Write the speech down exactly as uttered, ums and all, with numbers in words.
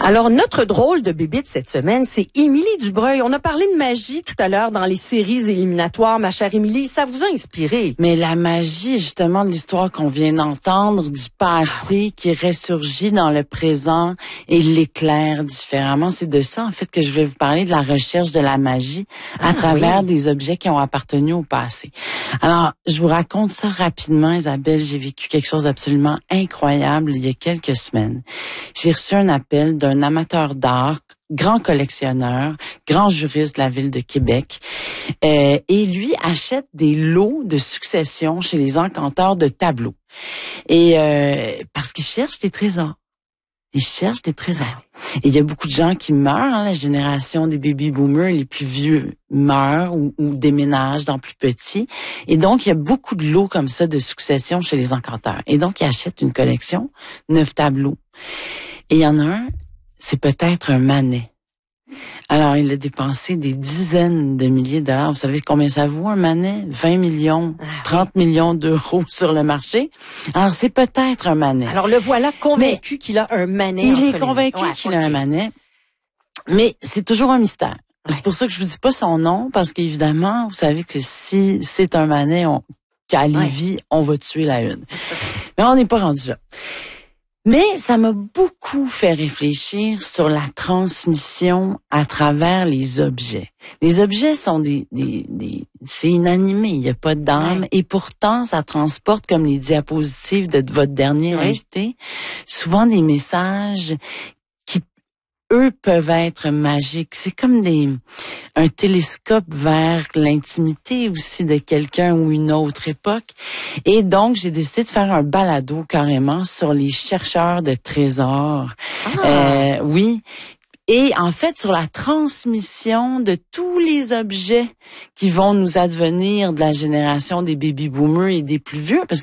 Alors, notre drôle de bébite cette semaine, c'est Émilie Dubreuil. On a parlé de magie tout à l'heure dans les séries éliminatoires. Ma chère Émilie, ça vous a inspiré? Mais la magie, justement, de l'histoire qu'on vient d'entendre, du passé qui ressurgit dans le présent et l'éclaire différemment, c'est de ça, en fait, que je vais vous parler, de la recherche de la magie à ah, travers oui. des objets qui ont appartenu au passé. Alors, je vous raconte ça rapidement, Isabelle. J'ai vécu quelque chose d'absolument incroyable il y a quelques semaines. J'ai reçu un appel d'un amateur d'art, grand collectionneur, grand juriste de la ville de Québec, euh, et lui achète des lots de succession chez les encanteurs de tableaux. Et euh, parce qu'il cherche des trésors. Il cherche des trésors. Et il y a beaucoup de gens qui meurent, hein, la génération des baby boomers, les plus vieux meurent ou, ou déménagent dans plus petits. Et donc, il y a beaucoup de lots comme ça de succession chez les encanteurs. Et donc, il achète une collection, neuf tableaux. Et il y en a un, c'est peut-être un Manet. Alors, il a dépensé des dizaines de milliers de dollars. Vous savez combien ça vaut, un Manet? vingt millions, trente millions d'euros sur le marché. Alors, c'est peut-être un Manet. Alors, le voilà convaincu qu'il a un Manet. Il est convaincu ouais, qu'il okay. a un Manet. Mais c'est toujours un mystère. Ouais. C'est pour ça que je vous dis pas son nom, parce qu'évidemment, vous savez que si c'est un Manet, on, qu'à Lévis, ouais. on va tuer la une. Mais on n'est pas rendu là. Mais ça m'a beaucoup fait réfléchir sur la transmission à travers les objets. Les objets sont des, des, des c'est inanimé, il n'y a pas d'âme, ouais. et pourtant ça transporte, comme les diapositives de votre dernier ouais. invité, souvent des messages qui, eux, peuvent être magiques. C'est comme des un télescope vers l'intimité aussi de quelqu'un ou une autre époque. Et donc, j'ai décidé de faire un balado carrément sur les chercheurs de trésors. Ah. Euh, oui. Et en fait, sur la transmission de tous les objets qui vont nous advenir de la génération des baby boomers et des plus vieux, parce